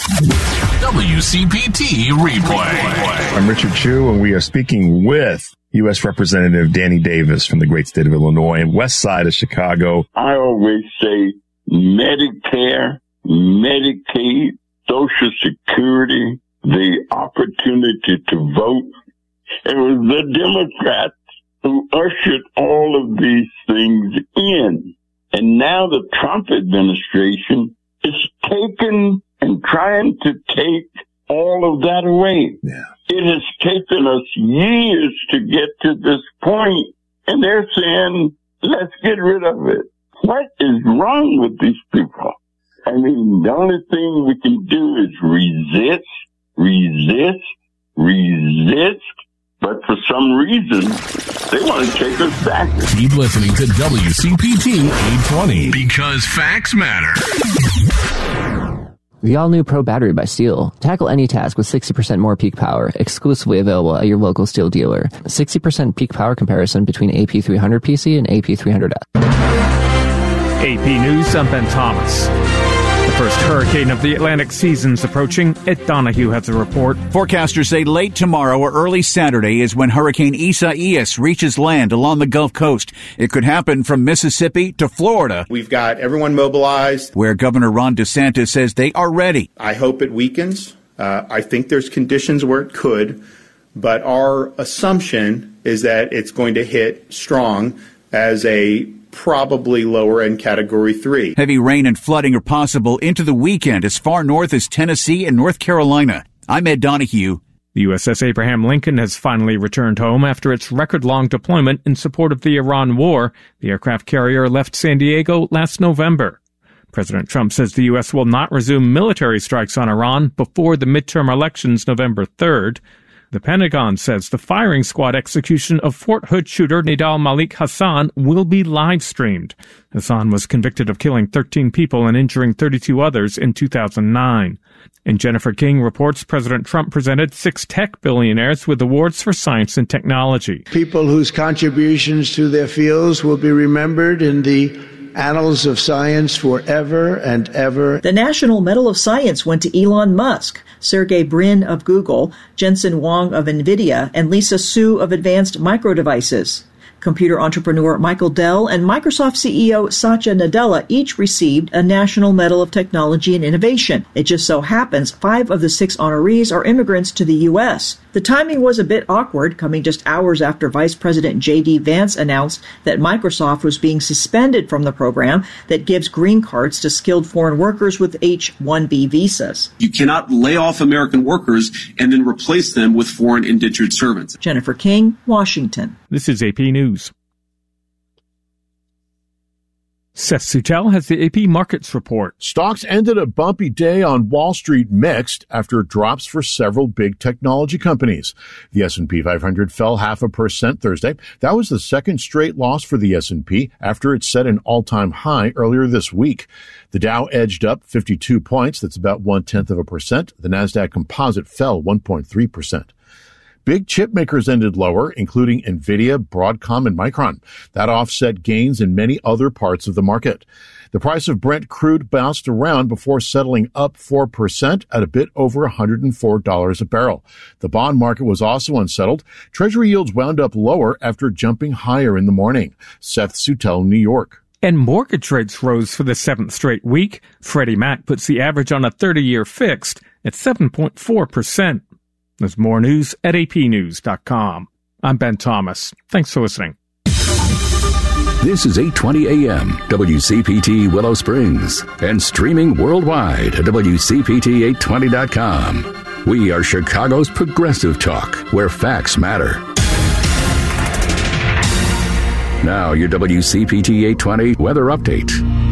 WCPT Replay. I'm Richard Chu, and we are speaking with U.S. Representative Danny Davis from the great state of Illinois and west side of Chicago. I always say Medicare, Medicaid, Social Security, the opportunity to vote. It was the Democrats who ushered all of these things in. And now the Trump administration is taking and trying to take all of that away. Yeah. It has taken us years to get to this point, and they're saying, let's get rid of it. What is wrong with these people? I mean, the only thing we can do is resist, but for some reason, they want to take us back. Keep listening to WCPT 820 because facts matter. The all-new Pro Battery by STIHL. Tackle any task with 60% more peak power, exclusively available at your local STIHL dealer. 60% peak power comparison between AP300 PC and AP300S. AP News, I'm Ben Thomas. The first hurricane of the Atlantic season's approaching. Ed Donahue has a report. Forecasters say late tomorrow or early Saturday is when Hurricane Isaias reaches land along the Gulf Coast. It could happen from Mississippi to Florida. We've got everyone mobilized. Where Governor Ron DeSantis says they are ready. I hope it weakens. I think there's conditions where it could, but our assumption is that it's going to hit strong as a probably lower end Category 3. Heavy rain and flooding are possible into the weekend as far north as Tennessee and North Carolina. I'm Ed Donahue. The USS Abraham Lincoln has finally returned home after its record-long deployment in support of the Iran war. The aircraft carrier left San Diego last November. President Trump says the U.S. will not resume military strikes on Iran before the midterm elections November 3rd. The Pentagon says the firing squad execution of Fort Hood shooter Nidal Malik Hassan will be live-streamed. Hassan was convicted of killing 13 people and injuring 32 others in 2009. And Jennifer King reports President Trump presented 6 tech billionaires with awards for science and technology. People whose contributions to their fields will be remembered in the annals of science forever and ever. The National Medal of Science went to Elon Musk, Sergey Brin of Google, Jensen Huang of NVIDIA, and Lisa Su of Advanced Micro Devices. Computer entrepreneur Michael Dell and Microsoft CEO Satya Nadella each received a National Medal of Technology and Innovation. It just so happens 5 of the 6 honorees are immigrants to the U.S. The timing was a bit awkward, coming just hours after Vice President J.D. Vance announced that Microsoft was being suspended from the program that gives green cards to skilled foreign workers with H-1B visas. You cannot lay off American workers and then replace them with foreign indentured servants. Jennifer King, Washington. This is AP News. Seth Sutel has the AP Markets report. Stocks ended a bumpy day on Wall Street mixed after drops for several big technology companies. The S&P 500 fell 0.5% Thursday. That was the second straight loss for the S&P after it set an all-time high earlier this week. The Dow edged up 52 points. That's about 0.1%. The Nasdaq Composite fell 1.3%. Big chip makers ended lower, including NVIDIA, Broadcom, and Micron. That offset gains in many other parts of the market. The price of Brent crude bounced around before settling up 4% at a bit over $104 a barrel. The bond market was also unsettled. Treasury yields wound up lower after jumping higher in the morning. Seth Sutel, New York. And mortgage rates rose for the 7th straight week. Freddie Mac puts the average on a 30-year fixed at 7.4%. There's more news at apnews.com. I'm Ben Thomas. Thanks for listening. This is 820 AM, WCPT Willow Springs, and streaming worldwide at WCPT820.com. We are Chicago's progressive talk, where facts matter. Now, your WCPT 820 weather update.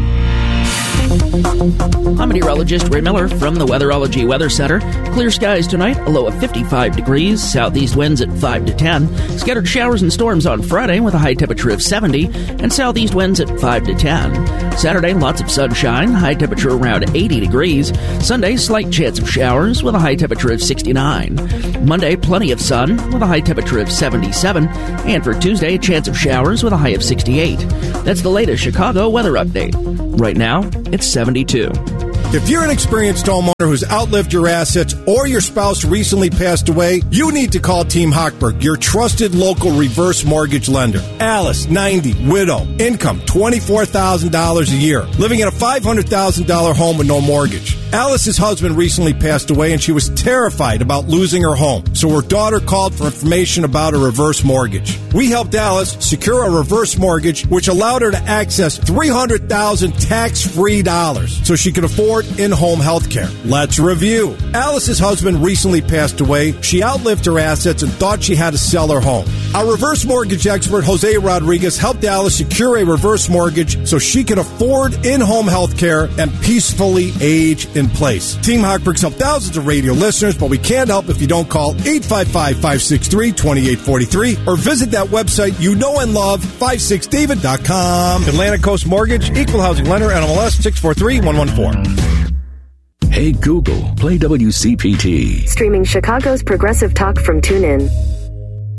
I'm meteorologist Ray Miller from the Weatherology Weather Center. Clear skies tonight, a low of 55 degrees, southeast winds at 5 to 10. Scattered showers and storms on Friday with a high temperature of 70, and southeast winds at 5 to 10. Saturday, lots of sunshine, high temperature around 80 degrees. Sunday, slight chance of showers with a high temperature of 69. Monday, plenty of sun with a high temperature of 77. And for Tuesday, a chance of showers with a high of 68. That's the latest Chicago weather update. Right now, it's 72. If you're an experienced homeowner who's outlived your assets or your spouse recently passed away, you need to call Team Hochberg, your trusted local reverse mortgage lender. Alice, 90, widow, income $24,000 a year, living in a $500,000 home with no mortgage. Alice's husband recently passed away and she was terrified about losing her home, so her daughter called for information about a reverse mortgage. We helped Alice secure a reverse mortgage which allowed her to access $300,000 tax-free dollars so she could afford in-home health care. Let's review. Alice's husband recently passed away. She outlived her assets and thought she had to sell her home. Our reverse mortgage expert, Jose Rodriguez, helped Alice secure a reverse mortgage so she could afford in-home health care and peacefully age in place. Team Hochberg's helped thousands of radio listeners, but we can't help if you don't call 855-563-2843 or visit that website you know and love, 56david.com. Atlantic Coast Mortgage, Equal Housing Lender, NMLS 643114. Hey Google, play WCPT. Streaming Chicago's progressive talk from TuneIn.